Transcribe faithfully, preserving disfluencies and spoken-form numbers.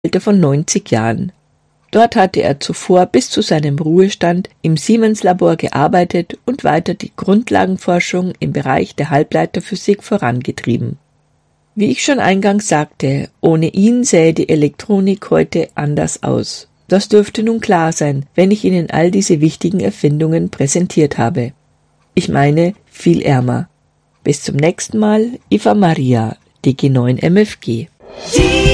Alter von neunzig Jahren. Dort hatte er zuvor bis zu seinem Ruhestand im Siemens-Labor gearbeitet und weiter die Grundlagenforschung im Bereich der Halbleiterphysik vorangetrieben. Wie ich schon eingangs sagte, ohne ihn sähe die Elektronik heute anders aus. Das dürfte nun klar sein, wenn ich Ihnen all diese wichtigen Erfindungen präsentiert habe. Ich meine, viel ärmer. Bis zum nächsten Mal, Eva Maria, D G neun M F G.